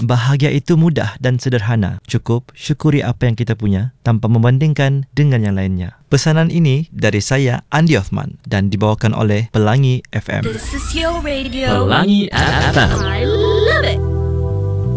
Bahagia itu mudah dan sederhana. Cukup syukuri apa yang kita punya tanpa membandingkan dengan yang lainnya. Pesanan ini dari saya, Andi Othman, dan dibawakan oleh Pelangi FM. This is your radio. Pelangi FM.